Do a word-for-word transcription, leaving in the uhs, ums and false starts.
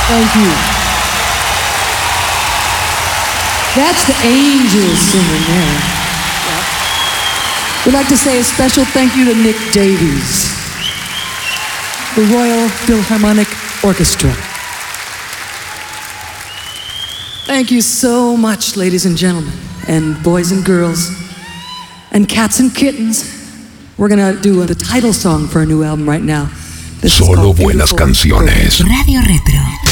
Thank you. That's the angels singing there. Yep. We'd like to say a special thank you to Nick Davies, the Royal Philharmonic Orchestra. Thank you so much, ladies and gentlemen, and boys and girls, and cats and kittens. We're gonna do the title song for a new album right now. This Solo buenas canciones. Radio Retro.